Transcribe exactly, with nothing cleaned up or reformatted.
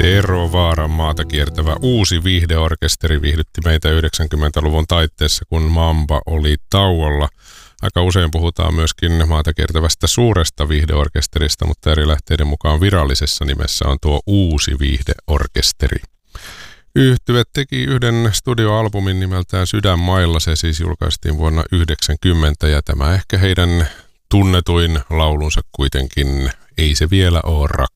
Eero Vaaran maata kiertävä uusi viihdeorkesteri viihdytti meitä yhdeksänkymmentäluvun taitteessa, kun Mamba oli tauolla. Aika usein puhutaan myöskin maata kiertävästä suuresta viihdeorkesterista, mutta eri lähteiden mukaan virallisessa nimessä on tuo uusi viihdeorkesteri. Yhtye teki yhden studioalbumin nimeltään Sydänmailla. Se siis julkaistiin vuonna yhdeksänkymmentä ja tämä ehkä heidän tunnetuin laulunsa kuitenkin Ei se vielä oo rakkautta.